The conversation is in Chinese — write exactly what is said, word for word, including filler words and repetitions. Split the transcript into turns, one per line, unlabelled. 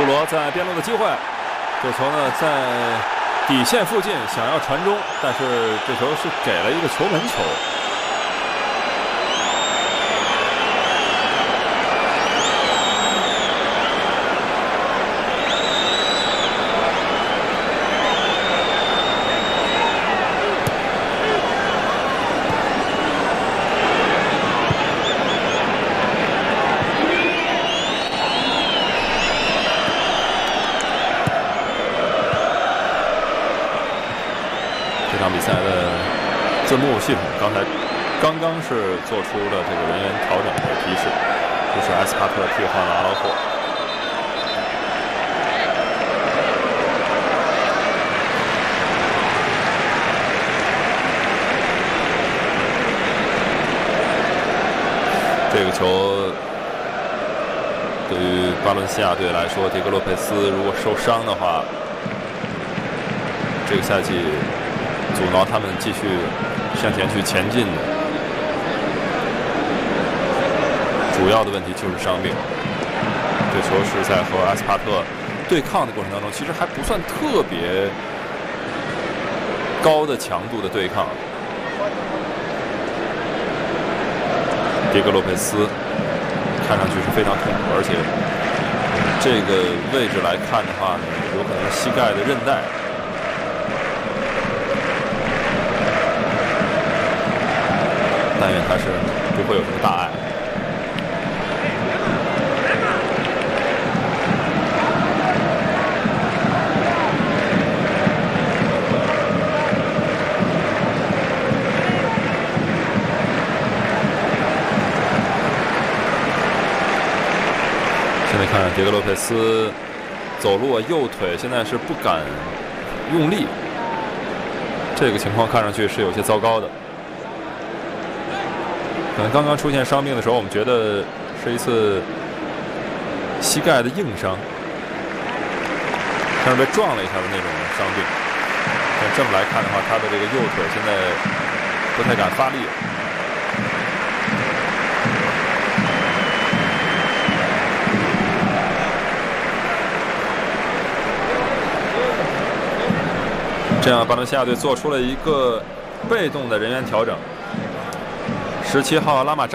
苏罗在边路的机会，这球呢在底线附近想要传中，但是这球是给了一个球门球。 这场比赛的字幕系统刚才刚刚是做出了这个人员调整的提示，就是埃斯帕特替换了阿劳霍。这个球对于巴伦西亚队来说，迭戈·洛佩斯如果受伤的话，这个赛季。 阻挠他们继续向前去前进的主要的问题就是伤病。这球是在和阿斯帕特对抗的过程当中，其实还不算特别高的强度的对抗。迭戈·洛佩斯看上去是非常痛苦，而且这个位置来看的话呢，有可能是膝盖的韧带。 但愿他是不会有什么大碍。现在看迭戈·洛佩斯走路啊，右腿现在是不敢用力，这个情况看上去是有些糟糕的。 可能刚刚出现伤病的时候，我们觉得是一次膝盖的硬伤，像是被撞了一下的那种伤病。但这么来看的话，他的这个右腿现在不太敢发力了。这样，巴伦西亚队做出了一个被动的人员调整。 十七号拉马扎。